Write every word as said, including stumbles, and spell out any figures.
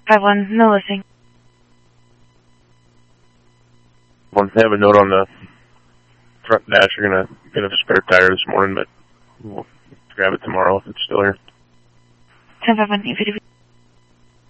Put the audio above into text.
five one, no listing. One, they have a note on the front dash. You're going to get a spare tire this morning, but we'll grab it tomorrow if it's still here. ten five one, eight fifty.